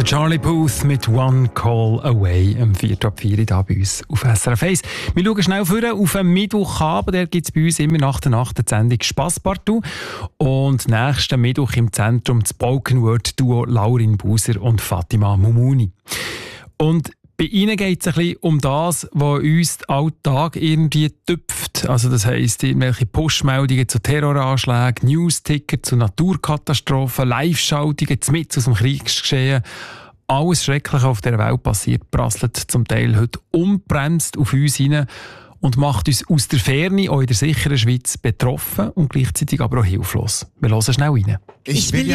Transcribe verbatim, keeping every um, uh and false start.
Charlie Puth mit «One Call Away» am vier ab vier hier bei uns auf S R F eins. Wir schauen schnell vor auf einen Mittwochabend. Der gibt es bei uns immer nach der Nacht die Sendung «Spass partout». Und nächsten Mittwoch im Zentrum das Spoken Word Duo Laurin Buser und Fatima Mumuni. Und bei Ihnen geht es ein bisschen um das, was uns den Alltag irgendwie tüpft. Also das heisst, irgendwelche Push-Meldungen zu Terroranschlägen, News-Ticker zu Naturkatastrophen, Live-Schaltungen mitten aus dem Kriegsgeschehen. Alles Schreckliche auf der Welt passiert, prasselt zum Teil heute unbremst auf uns hinein und macht uns aus der Ferne, auch in der sicheren Schweiz, betroffen und gleichzeitig aber auch hilflos. Wir hören schnell rein. Ich will